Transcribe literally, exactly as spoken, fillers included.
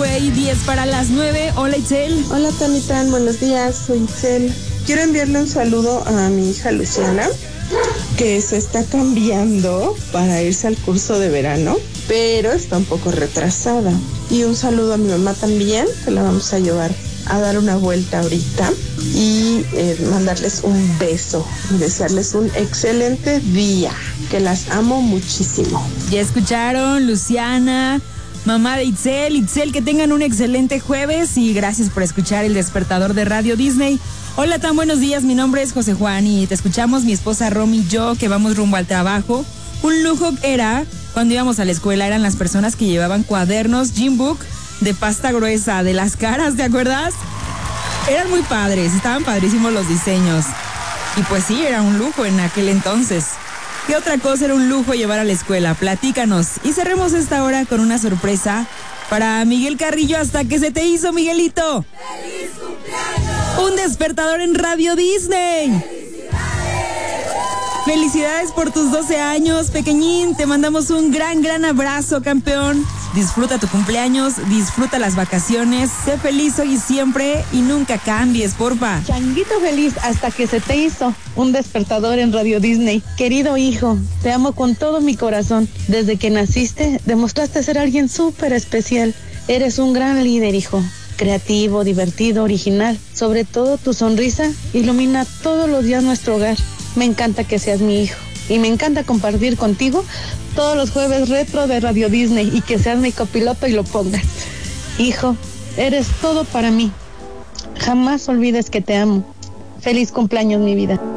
Güey, diez para las nueve. Hola, Itzel. Hola, Tanitán, buenos días, soy Itzel. Quiero enviarle un saludo a mi hija Luciana, que se está cambiando para irse al curso de verano, pero está un poco retrasada. Y un saludo a mi mamá también, que la vamos a llevar a dar una vuelta ahorita y eh, mandarles un beso y desearles un excelente día, que las amo muchísimo. Ya escucharon, Luciana, mamá de Itzel. Itzel, que tengan un excelente jueves y gracias por escuchar El Despertador de Radio Disney. Hola, tan buenos días, mi nombre es José Juan y te escuchamos mi esposa Romy y yo, que vamos rumbo al trabajo. Un lujo era, cuando íbamos a la escuela, eran las personas que llevaban cuadernos Gym Book de pasta gruesa, de las caras, ¿te acuerdas? Eran muy padres, estaban padrísimos los diseños. Y pues sí, era un lujo en aquel entonces. ¿Qué otra cosa era un lujo llevar a la escuela? Platícanos. Y cerremos esta hora con una sorpresa para Miguel Carrillo. ¿Hasta que se te hizo, Miguelito? ¡Feliz cumpleaños! Un despertador en Radio Disney. ¡Felicidades! Felicidades por tus doce años, pequeñín. Te mandamos un gran, gran abrazo, campeón. Disfruta tu cumpleaños, disfruta las vacaciones. Sé feliz hoy y siempre y nunca cambies, porfa. Changuito feliz hasta que se te hizo. Un despertador en Radio Disney. Querido hijo, te amo con todo mi corazón. Desde que naciste, demostraste ser alguien súper especial. Eres un gran líder, hijo. Creativo, divertido, original. Sobre todo, tu sonrisa ilumina todos los días nuestro hogar. Me encanta que seas mi hijo. Y me encanta compartir contigo todos los jueves retro de Radio Disney y que seas mi copiloto y lo pongas. Hijo, eres todo para mí. Jamás olvides que te amo. Feliz cumpleaños, mi vida.